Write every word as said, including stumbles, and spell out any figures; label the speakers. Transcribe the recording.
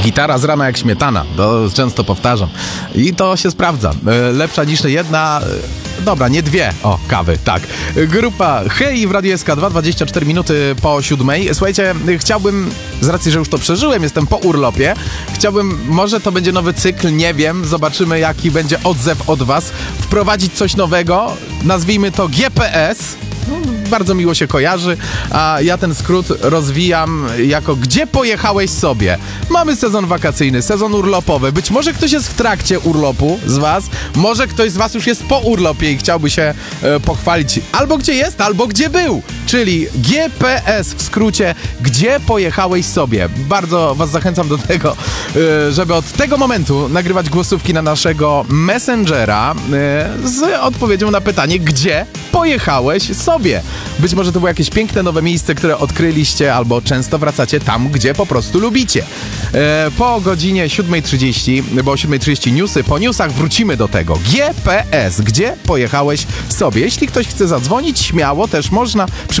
Speaker 1: Gitara z rana jak śmietana, to często powtarzam. I to się sprawdza. Lepsza niż jedna... Dobra, nie dwie. O, kawy, tak. Grupa Hej w Radiu S K dwa, dwadzieścia cztery minuty po siódmej. Słuchajcie, chciałbym, z racji, że już to przeżyłem, jestem po urlopie, chciałbym, może to będzie nowy cykl, nie wiem, zobaczymy jaki będzie odzew od was, wprowadzić coś nowego, nazwijmy to G P S. No, bardzo miło się kojarzy, a ja ten skrót rozwijam jako gdzie pojechałeś sobie. Mamy sezon wakacyjny, sezon urlopowy. Być może ktoś jest w trakcie urlopu z was, może ktoś z was już jest po urlopie i chciałby się e, pochwalić albo gdzie jest, albo gdzie był. Czyli G P S w skrócie, gdzie pojechałeś sobie. Bardzo was zachęcam do tego, e, żeby od tego momentu nagrywać głosówki na naszego Messengera e, z odpowiedzią na pytanie, gdzie pojechałeś sobie. Być może to było jakieś piękne nowe miejsce, które odkryliście albo często wracacie tam, gdzie po prostu lubicie. E, po godzinie siódma trzydzieści, bo o siódma trzydzieści newsy, po newsach wrócimy do tego. G P S, gdzie pojechałeś sobie. Jeśli ktoś chce zadzwonić, śmiało też można.